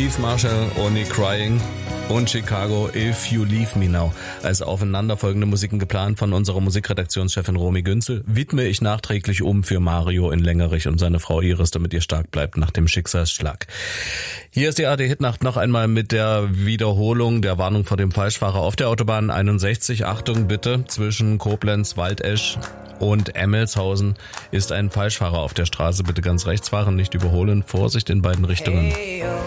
Keith Marshall, Only Crying und Chicago, If You Leave Me Now. Als aufeinanderfolgende Musiken geplant von unserer Musikredaktionschefin Romy Günzel, widme ich nachträglich für Mario in Längerich und seine Frau Iris, damit ihr stark bleibt nach dem Schicksalsschlag. Hier ist die ARD-Hitnacht noch einmal mit der Wiederholung der Warnung vor dem Falschfahrer auf der Autobahn 61. Achtung bitte, zwischen Koblenz, Waldesch und Emmelshausen ist ein Falschfahrer auf der Straße. Bitte ganz rechts fahren, nicht überholen. Vorsicht in beiden Richtungen.